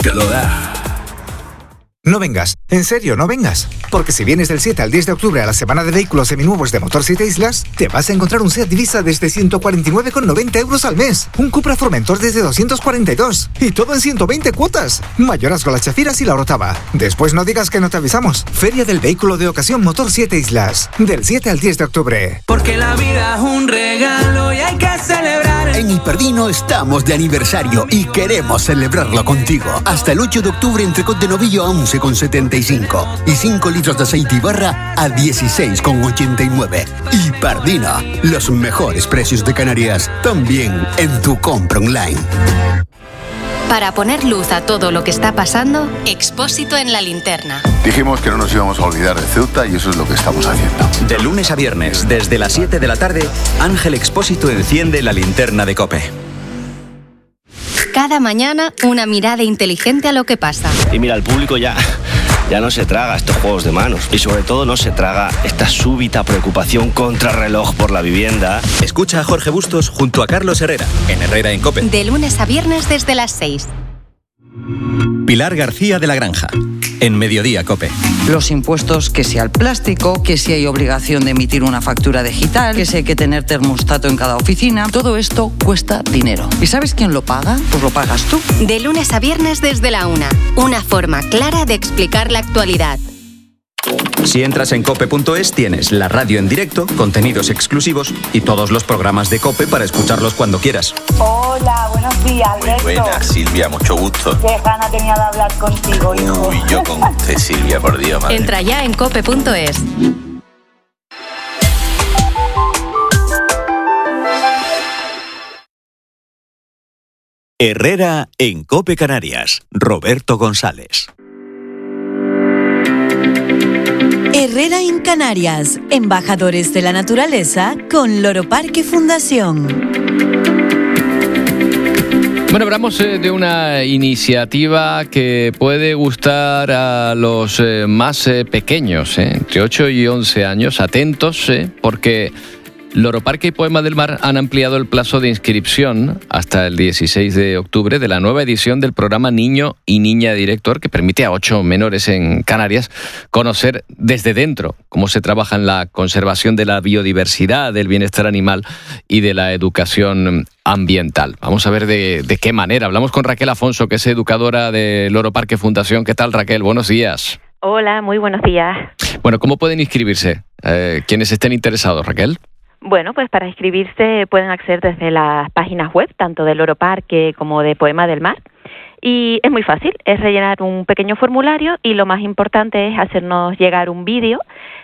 que lo da. No vengas, en serio, no vengas. Porque si vienes del 7 al 10 de octubre a la semana de vehículos seminuevos de Motor 7 Islas, te vas a encontrar un Seat Divisa desde 149,90 euros al mes, un Cupra Formentor desde 242 y todo en 120 cuotas. Mayorazgo, Las Chafiras y La Orotava. Después no digas que no te avisamos. Feria del Vehículo de Ocasión Motor 7 Islas, del 7 al 10 de octubre. Porque la vida es un regalo y hay que celebrar. En Hiperdino estamos de aniversario y queremos celebrarlo contigo. Hasta el 8 de octubre entrecot de novillo a 11,75 y 5 litros de aceite y barra a 16,89. Hiperdino, los mejores precios de Canarias, también en tu compra online. Para poner luz a todo lo que está pasando, Expósito en la linterna. Dijimos que no nos íbamos a olvidar de Ceuta y eso es lo que estamos haciendo. De lunes a viernes, desde las 7 de la tarde, Ángel Expósito enciende la linterna de COPE. Cada mañana, una mirada inteligente a lo que pasa. Y mira, el público ya no se traga estos juegos de manos. Y sobre todo no se traga esta súbita preocupación contrarreloj por la vivienda. Escucha a Jorge Bustos junto a Carlos Herrera, en Herrera en COPE. De lunes a viernes desde las 6. Pilar García de la Granja, en Mediodía COPE. Los impuestos, que si al plástico, que si hay obligación de emitir una factura digital, que si hay que tener termostato en cada oficina, todo esto cuesta dinero. ¿Y sabes quién lo paga? Pues lo pagas tú. De lunes a viernes desde la 1. Una forma clara de explicar la actualidad. Si entras en cope.es tienes la radio en directo, contenidos exclusivos y todos los programas de COPE para escucharlos cuando quieras. Hola, buenos días, Alberto. Muy buenas, Silvia, mucho gusto. Qué gana tenía de hablar contigo, hijo. Uy, yo con usted, Silvia, por Dios, madre. Entra ya en cope.es. Herrera en COPE Canarias. Roberto González. Herrera en Canarias, embajadores de la naturaleza con Loro Parque Fundación. Bueno, hablamos de una iniciativa que puede gustar a los más pequeños, entre 8 y 11 años. Atentos, porque Loro Parque y Poema del Mar han ampliado el plazo de inscripción hasta el 16 de octubre de la nueva edición del programa Niño y Niña Director, que permite a 8 menores en Canarias conocer desde dentro cómo se trabaja en la conservación de la biodiversidad, del bienestar animal y de la educación ambiental. Vamos a ver de qué manera. Hablamos con Raquel Afonso, que es educadora de Loro Parque Fundación. ¿Qué tal, Raquel? Buenos días. Hola, muy buenos días. Bueno, ¿cómo pueden inscribirse quienes estén interesados, Raquel? Bueno, pues para inscribirse pueden acceder desde las páginas web, tanto de Loro Parque como de Poema del Mar. Y es muy fácil, es rellenar un pequeño formulario y lo más importante es hacernos llegar un vídeo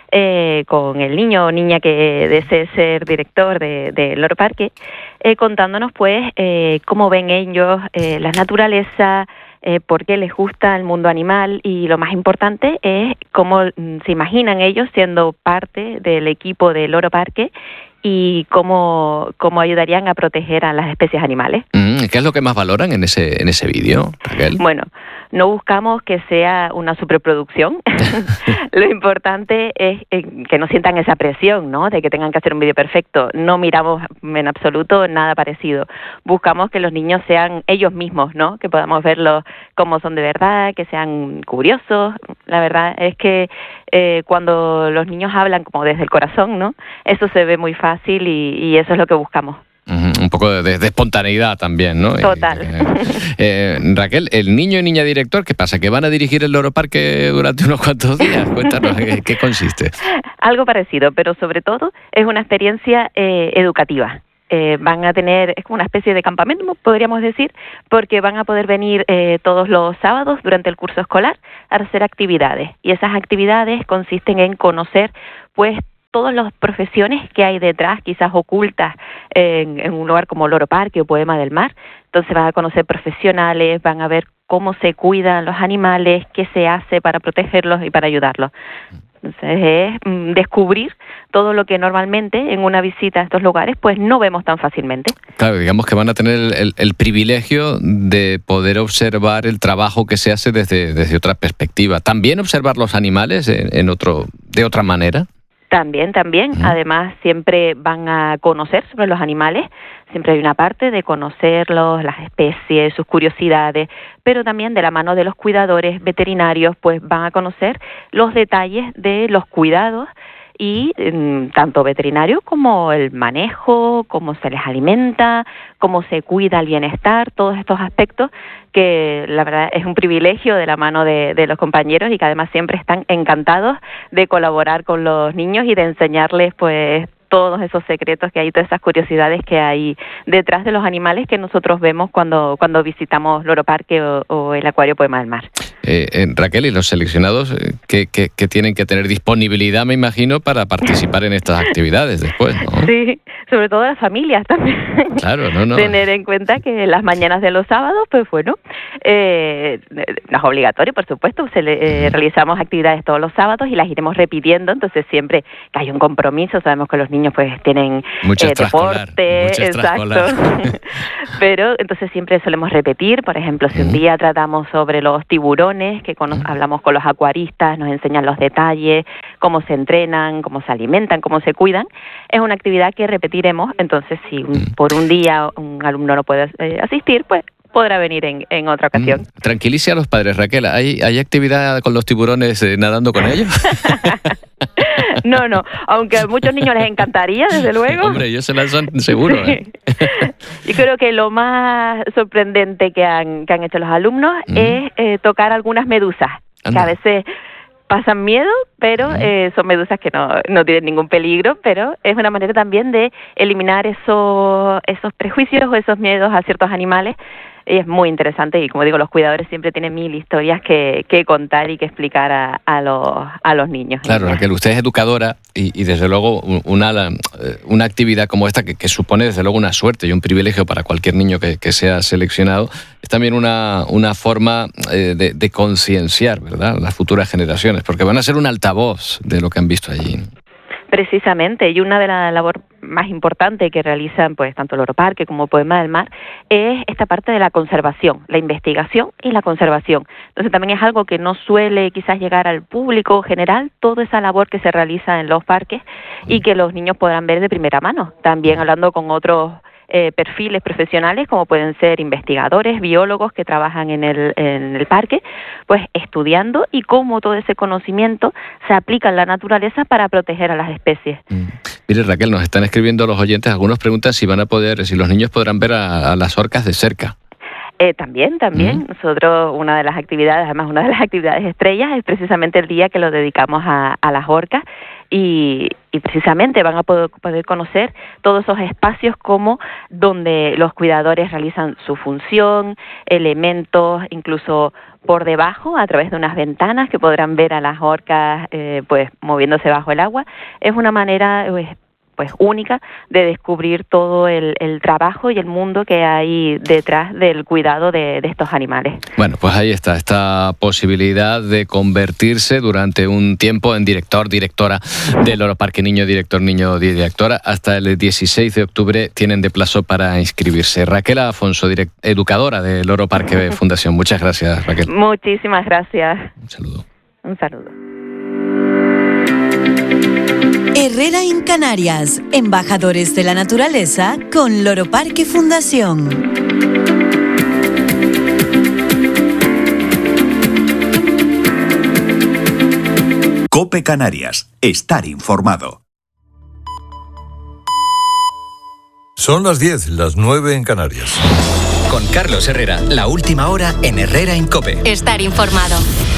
con el niño o niña que desee ser director de Loro Parque, contándonos pues cómo ven ellos la naturaleza, por qué les gusta el mundo animal y lo más importante es cómo se imaginan ellos siendo parte del equipo de Loro Parque y cómo ayudarían a proteger a las especies animales. ¿Qué es lo que más valoran en ese vídeo, Raquel? Bueno, no buscamos que sea una superproducción. Lo importante es que no sientan esa presión, ¿no?, de que tengan que hacer un vídeo perfecto. No miramos en absoluto nada parecido. Buscamos que los niños sean ellos mismos, ¿no?, que podamos verlos como son de verdad, que sean curiosos. La verdad es que cuando los niños hablan como desde el corazón, ¿no?, eso se ve muy fácil y eso es lo que buscamos. Un poco de espontaneidad también, ¿no? Total. Raquel, el niño y niña director, ¿qué pasa? ¿Que van a dirigir el Loro Parque durante unos cuantos días? Cuéntanos, ¿qué consiste? Algo parecido, pero sobre todo es una experiencia educativa. Van a tener, es como una especie de campamento, podríamos decir, porque van a poder venir todos los sábados durante el curso escolar a hacer actividades. Y esas actividades consisten en conocer, pues, todas las profesiones que hay detrás, quizás ocultas en un lugar como Loro Parque o Poema del Mar. Entonces van a conocer profesionales, van a ver cómo se cuidan los animales, qué se hace para protegerlos y para ayudarlos. Entonces es descubrir todo lo que normalmente en una visita a estos lugares pues no vemos tan fácilmente. Claro, digamos que van a tener el privilegio de poder observar el trabajo que se hace desde otra perspectiva. ¿También observar los animales de otra manera? También. Además, siempre van a conocer sobre los animales. Siempre hay una parte de conocerlos, las especies, sus curiosidades, pero también de la mano de los cuidadores veterinarios, pues van a conocer los detalles de los cuidados y tanto veterinario como el manejo, cómo se les alimenta, cómo se cuida el bienestar, todos estos aspectos que la verdad es un privilegio de la mano de los compañeros y que además siempre están encantados de colaborar con los niños y de enseñarles pues todos esos secretos que hay, todas esas curiosidades que hay detrás de los animales que nosotros vemos cuando visitamos Loro Parque o el Acuario Poema del Mar. Raquel, ¿y los seleccionados que tienen que tener disponibilidad, me imagino, para participar en estas actividades después, ¿no? Sí, sobre todo las familias también. Claro, no. Tener en cuenta que las mañanas de los sábados, pues bueno, no es obligatorio, por supuesto, realizamos actividades todos los sábados y las iremos repitiendo, entonces siempre que hay un compromiso, sabemos que los niños pues tienen deporte, exacto. Pero entonces siempre solemos repetir, por ejemplo, si un día tratamos sobre los tiburones, que hablamos con los acuaristas, nos enseñan los detalles, cómo se entrenan, cómo se alimentan, cómo se cuidan, es una actividad que repetiremos, entonces si por un día un alumno no puede asistir, pues podrá venir en otra ocasión. Tranquilice a los padres, Raquel, ¿hay actividad con los tiburones nadando con ellos? No, aunque a muchos niños les encantaría, desde luego. Hombre, ellos se lanzan seguro. Yo creo que lo más sorprendente que han hecho los alumnos es tocar algunas medusas, que a veces pasan miedo, pero son medusas que no tienen ningún peligro, pero es una manera también de eliminar esos prejuicios o esos miedos a ciertos animales. Y es muy interesante y, como digo, los cuidadores siempre tienen 1000 historias que contar y que explicar a los niños. Claro, Raquel, usted es educadora y desde luego una actividad como esta que supone desde luego una suerte y un privilegio para cualquier niño que sea seleccionado, es también una forma de concienciar, ¿verdad?, las futuras generaciones, porque van a ser un altavoz de lo que han visto allí. Precisamente, y una de las labores más importantes que realizan pues tanto Loro Parque como Poema del Mar es esta parte de la conservación, la investigación y la conservación. Entonces también es algo que no suele quizás llegar al público general, toda esa labor que se realiza en los parques y que los niños podrán ver de primera mano, también hablando con otros perfiles profesionales como pueden ser investigadores, biólogos que trabajan en el parque, pues estudiando y cómo todo ese conocimiento se aplica en la naturaleza para proteger a las especies. Mire, Raquel, nos están escribiendo los oyentes, algunos preguntan si los niños podrán ver a las orcas de cerca. También. Nosotros, una de las actividades estrellas es precisamente el día que lo dedicamos a las orcas y precisamente van a poder conocer todos esos espacios como donde los cuidadores realizan su función, elementos incluso por debajo a través de unas ventanas que podrán ver a las orcas pues moviéndose bajo el agua. Es una manera pues única de descubrir todo el trabajo y el mundo que hay detrás del cuidado de estos animales. Bueno, pues ahí está, esta posibilidad de convertirse durante un tiempo en directora del Loro Parque Niño, directora. Hasta el 16 de octubre tienen de plazo para inscribirse. Raquel Afonso, educadora del Loro Parque Fundación. Muchas gracias, Raquel. Muchísimas gracias. Un saludo. Herrera en Canarias, embajadores de la naturaleza con Loro Parque Fundación. COPE Canarias, estar informado. Son las 10, las 9 en Canarias. Con Carlos Herrera, la última hora en Herrera en COPE. Estar informado.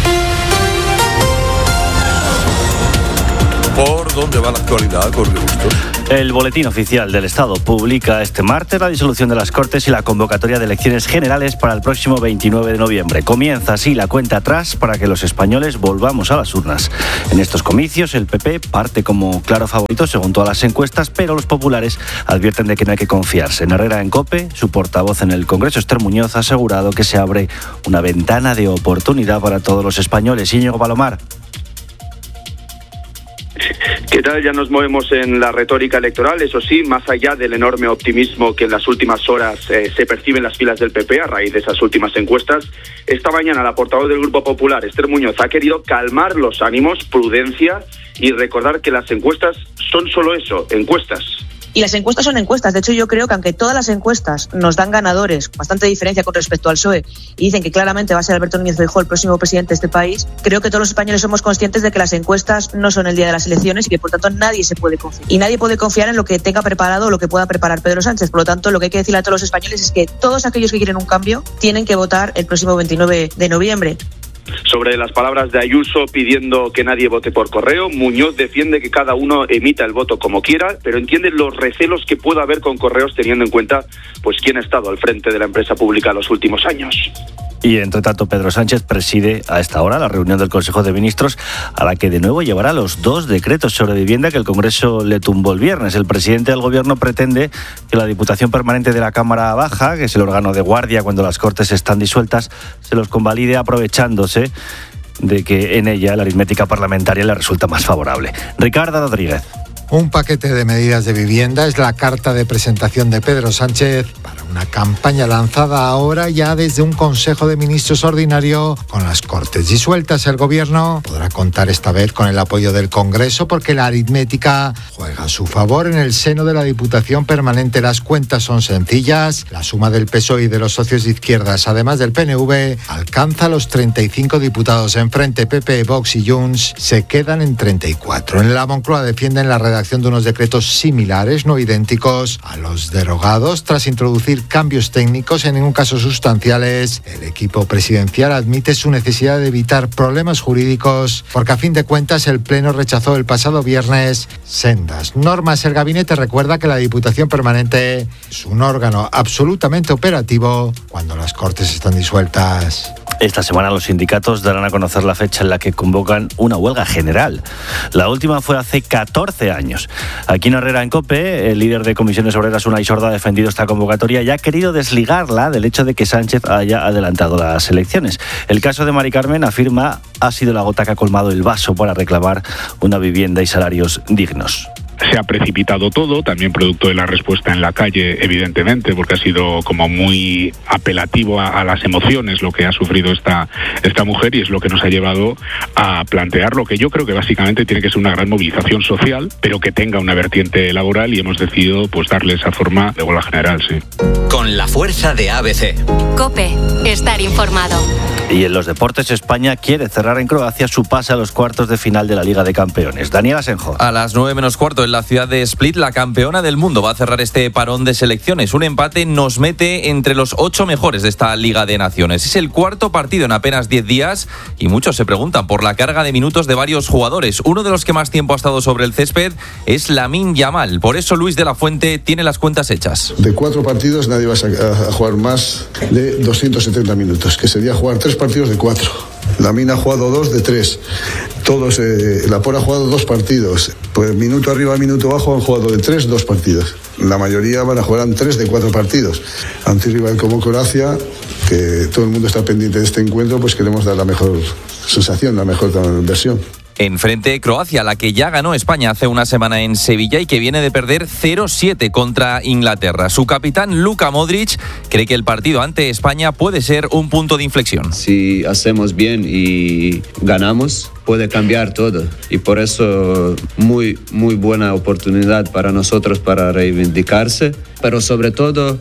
¿Por dónde va la actualidad, Jorge Bustos? El Boletín Oficial del Estado publica este martes la disolución de las Cortes y la convocatoria de elecciones generales para el próximo 29 de noviembre. Comienza así la cuenta atrás para que los españoles volvamos a las urnas. En estos comicios, el PP parte como claro favorito según todas las encuestas, pero los populares advierten de que no hay que confiarse. En Herrera en COPE, su portavoz en el Congreso, Esther Muñoz, ha asegurado que se abre una ventana de oportunidad para todos los españoles. Íñigo Palomar. ¿Qué tal? Ya nos movemos en la retórica electoral, eso sí, más allá del enorme optimismo que en las últimas horas se percibe en las filas del PP a raíz de esas últimas encuestas. Esta mañana la portavoz del Grupo Popular, Esther Muñoz, ha querido calmar los ánimos, prudencia y recordar que las encuestas son solo eso, encuestas. Y las encuestas son encuestas. De hecho, yo creo que aunque todas las encuestas nos dan ganadores, bastante diferencia con respecto al PSOE, y dicen que claramente va a ser Alberto Núñez Feijóo el próximo presidente de este país, creo que todos los españoles somos conscientes de que las encuestas no son el día de las elecciones y que, por tanto, nadie se puede confiar. Y nadie puede confiar en lo que tenga preparado o lo que pueda preparar Pedro Sánchez. Por lo tanto, lo que hay que decirle a todos los españoles es que todos aquellos que quieren un cambio tienen que votar el próximo 29 de noviembre. Sobre las palabras de Ayuso pidiendo que nadie vote por correo, Muñoz defiende que cada uno emita el voto como quiera, pero entiende los recelos que pueda haber con correos teniendo en cuenta pues quién ha estado al frente de la empresa pública los últimos años. Y entre tanto, Pedro Sánchez preside a esta hora la reunión del Consejo de Ministros, a la que de nuevo llevará los 2 decretos sobre vivienda que el Congreso le tumbó el viernes. El presidente del Gobierno pretende que la Diputación Permanente de la Cámara Baja, que es el órgano de guardia cuando las Cortes están disueltas, se los convalide aprovechándose de que en ella la aritmética parlamentaria le resulta más favorable. Ricardo Rodríguez. Un paquete de medidas de vivienda es la carta de presentación de Pedro Sánchez para una campaña lanzada ahora ya desde un Consejo de Ministros ordinario con las Cortes disueltas. El Gobierno podrá contar esta vez con el apoyo del Congreso porque la aritmética juega a su favor. En el seno de la Diputación Permanente las cuentas son sencillas. La suma del PSOE y de los socios de izquierdas, además del PNV, alcanza los 35 diputados. Enfrente, PP, Vox y Junts se quedan en 34. En la Moncloa defienden la redacción de unos decretos similares, no idénticos, a los derogados tras introducir cambios técnicos, en ningún caso sustanciales. El equipo presidencial admite su necesidad de evitar problemas jurídicos porque a fin de cuentas el Pleno rechazó el pasado viernes sendas normas. El gabinete recuerda que la Diputación Permanente es un órgano absolutamente operativo cuando las Cortes están disueltas. Esta semana los sindicatos darán a conocer la fecha en la que convocan una huelga general. La última fue hace 14 años. Aquí en Herrera en COPE, el líder de Comisiones Obreras, Unai Sordo, ha defendido esta convocatoria y ha querido desligarla del hecho de que Sánchez haya adelantado las elecciones. El caso de Mari Carmen, afirma, ha sido la gota que ha colmado el vaso para reclamar una vivienda y salarios dignos. Se ha precipitado todo, también producto de la respuesta en la calle, evidentemente, porque ha sido como muy apelativo a las emociones lo que ha sufrido esta mujer, y es lo que nos ha llevado a plantear lo que yo creo que básicamente tiene que ser una gran movilización social, pero que tenga una vertiente laboral, y hemos decidido pues darle esa forma de huelga general, sí. Con la fuerza de ABC. COPE, estar informado. Y en los deportes, España quiere cerrar en Croacia su pase a los cuartos de final de la Liga de Campeones. Daniel Asenjo. A las 9:45 en la ciudad de Split, la campeona del mundo va a cerrar este parón de selecciones. Un empate nos mete entre los 8 mejores de esta Liga de Naciones. Es el cuarto partido en apenas 10 días y muchos se preguntan por la carga de minutos de varios jugadores. Uno de los que más tiempo ha estado sobre el césped es Lamine Yamal. Por eso Luis de la Fuente tiene las cuentas hechas. De 4 partidos nadie va a jugar más de 270 minutos, que sería jugar 3 partidos de 4. Lamine ha jugado 2 de 3. Todos, Laporte ha jugado 2 partidos. Pues minuto arriba, minuto abajo han jugado de 3, 2 partidos. La mayoría van a jugar 3 de 4 partidos. Ante un rival como Croacia, que todo el mundo está pendiente de este encuentro, pues queremos dar la mejor sensación, la mejor versión. Enfrente Croacia, la que ya ganó España hace una semana en Sevilla y que viene de perder 0-7 contra Inglaterra. Su capitán Luka Modric cree que el partido ante España puede ser un punto de inflexión. Si hacemos bien y ganamos, puede cambiar todo. Y por eso muy buena oportunidad para nosotros para reivindicarse, pero sobre todo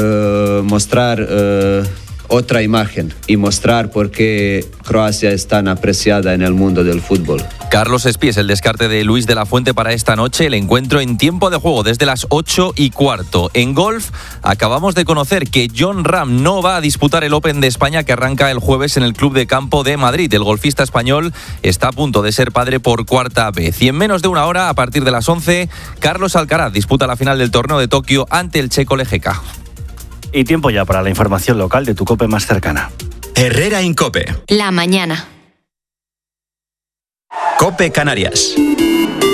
mostrar otra imagen y mostrar por qué Croacia es tan apreciada en el mundo del fútbol. Carlos Espí es el descarte de Luis de la Fuente para esta noche. El encuentro en tiempo de juego desde las 8:15. En golf, acabamos de conocer que Jon Rahm no va a disputar el Open de España que arranca el jueves en el Club de Campo de Madrid. El golfista español está a punto de ser padre por 4ª vez. Y en menos de una hora, a partir de las 11, Carlos Alcaraz disputa la final del torneo de Tokio ante el checo Lejeka. Y tiempo ya para la información local de tu COPE más cercana. Herrera en COPE. La mañana. COPE Canarias.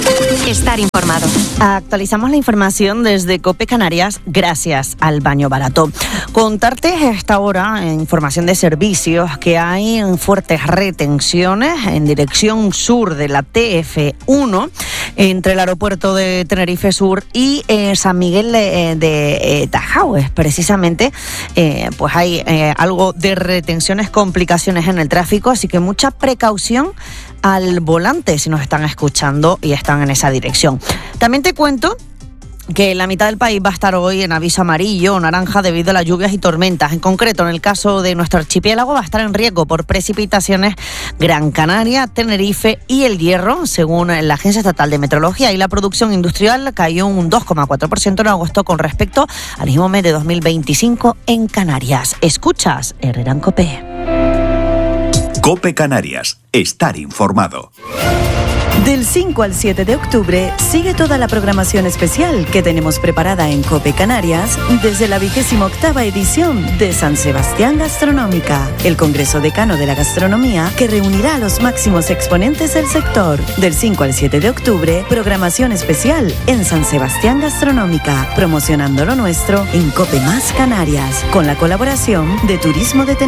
Estar informado. Actualizamos la información desde COPE Canarias gracias al Baño Barato. Contarte a esta hora, información de servicios, que hay fuertes retenciones en dirección sur de la TF1 entre el aeropuerto de Tenerife Sur y San Miguel de Tajaúes. Precisamente, pues hay algo de retenciones, complicaciones en el tráfico, así que mucha precaución al volante si nos están escuchando y están en esa dirección. También te cuento que la mitad del país va a estar hoy en aviso amarillo o naranja debido a las lluvias y tormentas. En concreto, en el caso de nuestro archipiélago, va a estar en riesgo por precipitaciones Gran Canaria, Tenerife y El Hierro, según la Agencia Estatal de Meteorología. Y la producción industrial cayó un 2,4% en agosto con respecto al mismo mes de 2025 en Canarias. Escuchas Herrera en COPE. COPE Canarias. Estar informado. Del 5 al 7 de octubre sigue toda la programación especial que tenemos preparada en COPE Canarias desde la 28ª edición de San Sebastián Gastronómica, el Congreso Decano de la Gastronomía que reunirá a los máximos exponentes del sector. Del 5 al 7 de octubre, programación especial en San Sebastián Gastronómica, promocionando lo nuestro en COPE Más Canarias, con la colaboración de Turismo de Tenerife.